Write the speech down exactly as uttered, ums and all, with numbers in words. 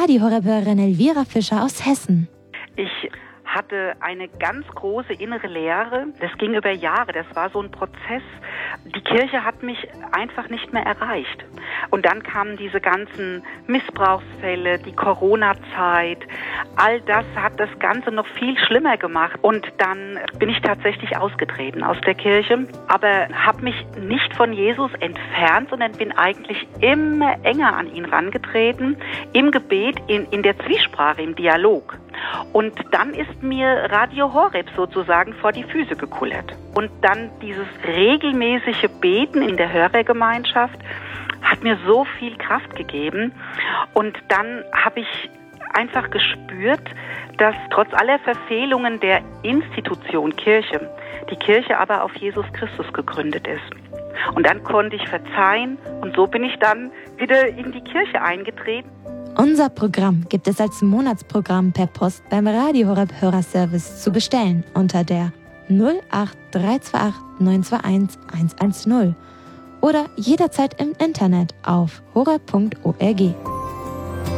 Radio Horeb-Hörerin Elvira Fischer aus Hessen. Ich hatte eine ganz große innere Leere. Das ging über Jahre. Das war so ein Prozess. Die Kirche hat mich einfach nicht mehr erreicht. Und dann kamen diese ganzen Missbrauchsfälle, die Corona-Zeit. All das hat das Ganze noch viel schlimmer gemacht. Und dann bin ich tatsächlich ausgetreten aus der Kirche, aber habe mich nicht von Jesus entfernt, sondern bin eigentlich immer enger an ihn rangetreten, im Gebet, in, in der Zwiesprache, im Dialog. Und dann ist mir Radio Horeb sozusagen vor die Füße gekullert. Und dann dieses regelmäßige Beten in der Hörergemeinschaft hat mir so viel Kraft gegeben. Und dann habe ich einfach gespürt, dass trotz aller Verfehlungen der Institution Kirche, die Kirche aber auf Jesus Christus gegründet ist. Und dann konnte ich verzeihen und so bin ich dann wieder in die Kirche eingetreten. Unser Programm gibt es als Monatsprogramm per Post beim Radio Horeb Hörerservice zu bestellen unter der null acht drei zwei acht neun zwei eins eins eins null oder jederzeit im Internet auf horeb punkt org.